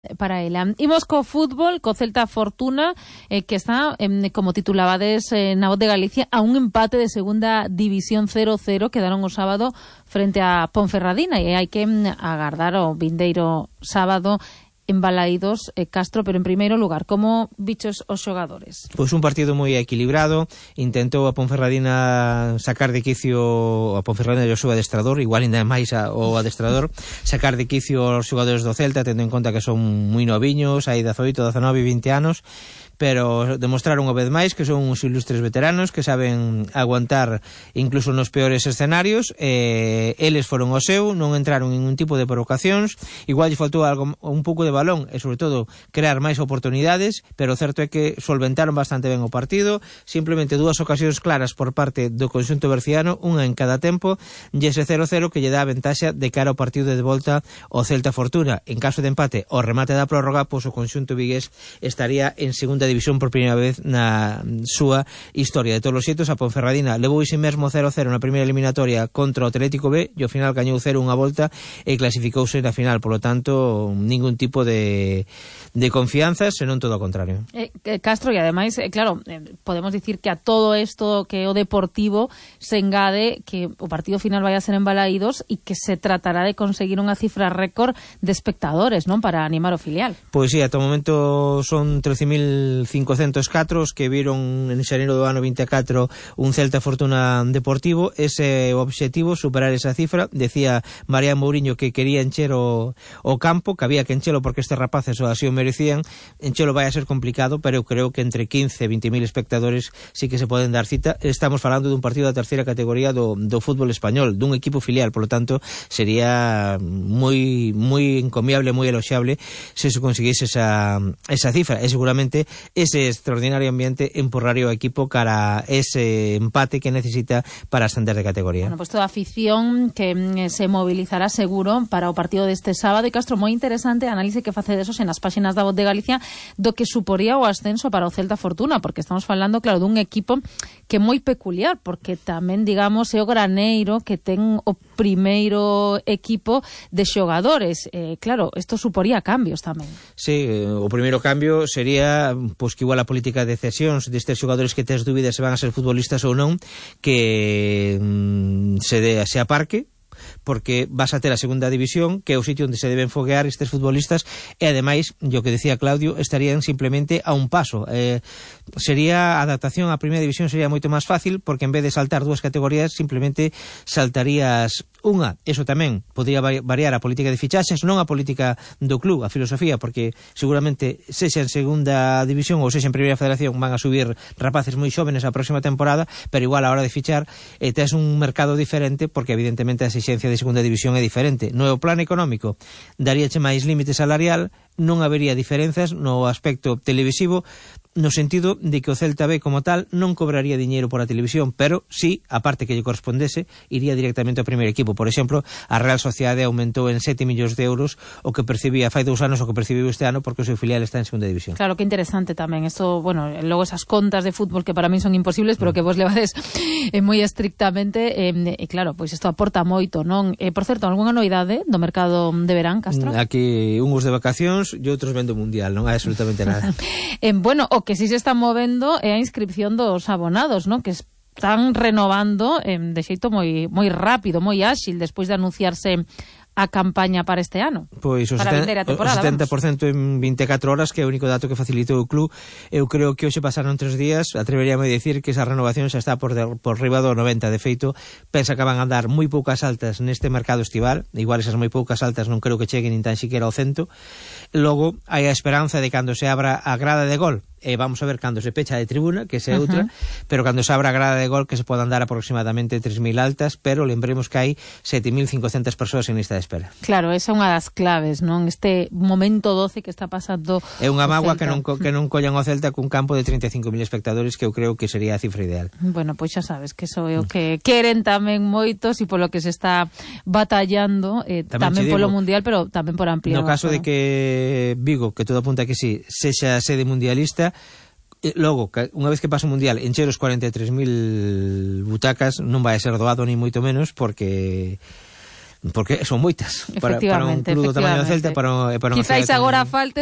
para ela. Imos co fútbol, co Celta Fortuna, que está, como titulabades na Voz de Galicia, a un empate de segunda división 0-0, quedaron o sábado frente a Ponferradina, e hai que agardar o vindeiro sábado en Balaídos, Castro, pero en primeiro lugar, como bichos os xogadores? Pois un partido moi equilibrado, intentou a Ponferradina sacar de quicio a Ponferradina e o seu adestrador, igual ainda máis o adestrador, sacar de quicio os xogadores do Celta, tendo en conta que son moi noviños, hai 18, 19 e 20 anos, pero demostraron unha vez máis que son uns ilustres veteranos que saben aguantar incluso nos peores escenarios. Eles foron o seu, non entraron en ningún tipo de provocacións, igual lle faltou algo, un pouco de balón e sobre todo crear máis oportunidades, pero o certo é que solventaron bastante ben o partido, simplemente dúas ocasións claras por parte do conxunto berciano, unha en cada tempo, e ese 0-0 que lle dá a ventaxa de cara ao partido de volta ao Celta Fortuna. En caso de empate o remate da prórroga, pois o conxunto vigués estaría en segunda división por primeira vez na súa historia. De todos os xeitos, a Ponferradina levou ese mesmo 0-0 na primeira eliminatoria contra o Atlético B e ao final gañou 0 unha volta e clasificouse na final, polo tanto, ningún tipo de confianza, senón todo o contrario. Castro, e ademais, claro, podemos dicir que a todo isto que o Deportivo se engade que o partido final vai a ser en Balaídos e que se tratará de conseguir unha cifra récord de espectadores, non, para animar o filial. Pois sí, ata o momento son 13.504 que viron en xaneiro do ano 24 un Celta Fortuna Deportivo. Ese objetivo, superar esa cifra. Decía Marián Mourinho que quería encher o campo, que había que enchelo porque estes rapaces o así o merecían. Enchelo vai a ser complicado, pero eu creo que entre 15 e 20.000 espectadores sí que se poden dar cita. Estamos falando dun partido da terceira categoría do fútbol español, dun equipo filial, polo tanto sería moi encomiable, moi eloxiable se se conseguise esa cifra, e seguramente ese extraordinario ambiente empurraría o equipo cara a ese empate que necesita para ascender de categoría. Bueno, pues toda a afición que se movilizará seguro para o partido deste sábado. E Castro, moi interesante a análise que face desos en as páxinas da Voz de Galicia do que suporía o ascenso para o Celta Fortuna, porque estamos falando, claro, dun equipo que é moi peculiar, porque tamén, digamos, é o graneiro que ten o primeiro equipo de xogadores. Claro, isto suporía cambios tamén. Sí, o primeiro cambio sería pois que igual a política de cesións destes xogadores que tes dúbidas se van a ser futbolistas ou non, que se aparque, porque vas a ter a segunda división, que é o sitio onde se deben foguear estes futbolistas, e ademais, o que decía Claudio, estarían simplemente a un paso. Sería a adaptación á primeira división sería moito máis fácil, porque en vez de saltar dúas categorías, simplemente saltarías unha. Eso tamén podría variar a política de fichaxes, non a política do club, a filosofía, porque seguramente sexa en segunda división ou sexa en primeira federación van a subir rapaces moi xóvenes a próxima temporada, pero igual a hora de fichar tes un mercado diferente, porque evidentemente a exigencia de segunda división é diferente. No plano económico daríache máis límite salarial, non habería diferenzas no aspecto televisivo, no sentido de que o Celta B como tal non cobraría diñeiro por a televisión, pero sí, a parte que lle correspondese, iría directamente ao primeiro equipo. Por exemplo, a Real Sociedade aumentou en 7 millóns de euros o que percibía fai 2 anos o que percibiu este ano, porque o seu filial está en segunda división. Claro, que interesante tamén. Esto, bueno, logo esas contas de fútbol que para mí son imposibles, pero que vos levades moi estrictamente, e claro, pois isto aporta moito, non? Por certo, algunha novidade do mercado de verán, Castro? Aquí uns de vacacións e outros vendo mundial, non hai absolutamente nada. Bueno, o que sí se está movendo é a inscripción dos abonados, non? Que están renovando de xeito moi rápido, moi áxil, despois de anunciarse a campaña para este ano. Pois o 70% en 24 horas, que é o único dato que facilitou o club. Eu creo que hoxe pasaron 3 días, atreveríame a dicir que esa renovación xa está por riba do 90. De feito, pensa que van a dar moi poucas altas neste mercado estival, igual esas moi poucas altas non creo que cheguen nin tan siquiera ao 100. Logo, hai a esperanza de cando se abra a grada de gol, e vamos a ver cando se pecha de tribuna, que se outra, pero cando se abra a grada de gol que se podan dar aproximadamente 3.000 altas, pero lembremos que hai 7.500 persoas en lista de espera. Claro, esa é unha das claves, non? Este momento 12 que está pasando. É unha mágoa que non collan o Celta cun campo de 35.000 espectadores, que eu creo que sería a cifra ideal. Bueno, pois xa sabes que eso é o que queren tamén moitos e polo que se está batallando, tamén polo mundial, pero tamén por ampliar. No caso de que Vigo, que todo apunta que sí, sexa sede mundialista, logo, unha vez que pasa o mundial, encher os 43.000 butacas non vai a ser doado ni moito menos, porque porque son moitas para un club do tamaño do Celta, para unha Quizáis cidade agora tan... falte